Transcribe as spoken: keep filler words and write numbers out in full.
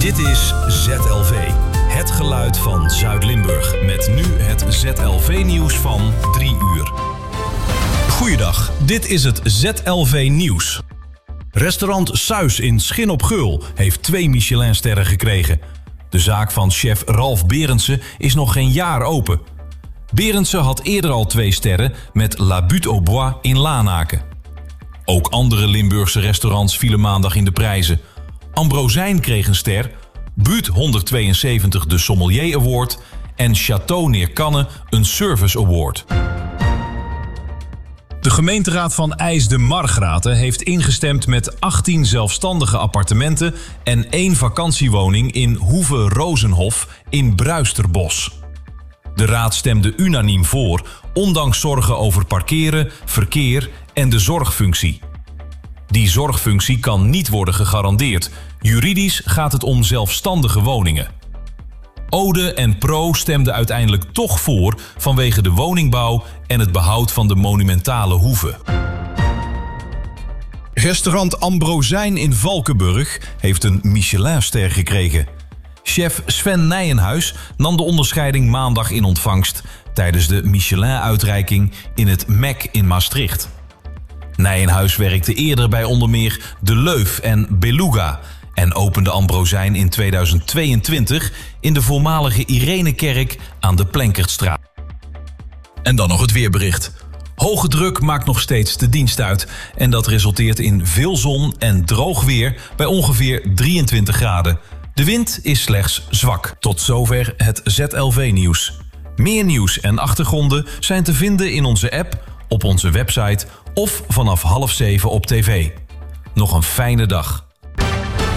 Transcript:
Dit is Z L V, het geluid van Zuid-Limburg. Met nu het Z L V-nieuws van drie uur. Goeiedag, dit is het Z L V-nieuws. Restaurant Suis in Schin op Geul heeft twee Michelinsterren gekregen. De zaak van chef Ralf Berendsen is nog geen jaar open. Berendsen had eerder al twee sterren met La Butte au Bois in Lanaken. Ook andere Limburgse restaurants vielen maandag in de prijzen. Ambrosijn kreeg een ster, Buut honderdtweeënzeventig de Sommelier Award en Château Neerkanne een Service Award. De gemeenteraad van IJsde-Margraten heeft ingestemd met achttien zelfstandige appartementen en één vakantiewoning in Hoeve Rozenhof in Bruisterbos. De raad stemde unaniem voor, ondanks zorgen over parkeren, verkeer en de zorgfunctie. Die zorgfunctie kan niet worden gegarandeerd. Juridisch gaat het om zelfstandige woningen. Ode en Pro stemden uiteindelijk toch voor vanwege de woningbouw en het behoud van de monumentale hoeve. Restaurant Ambrosijn in Valkenburg heeft een Michelinster gekregen. Chef Sven Nijenhuis nam de onderscheiding maandag in ontvangst tijdens de Michelin-uitreiking in het M E C in Maastricht. Nijenhuis werkte eerder bij onder meer De Leuf en Beluga en opende Ambrosijn in tweeduizend tweeëntwintig in de voormalige Irenekerk aan de Plenkertstraat. En dan nog het weerbericht. Hoge druk maakt nog steeds de dienst uit en dat resulteert in veel zon en droog weer bij ongeveer drieëntwintig graden. De wind is slechts zwak. Tot zover het Z L V-nieuws. Meer nieuws en achtergronden zijn te vinden in onze app, op onze website of vanaf half zeven op tv. Nog een fijne dag.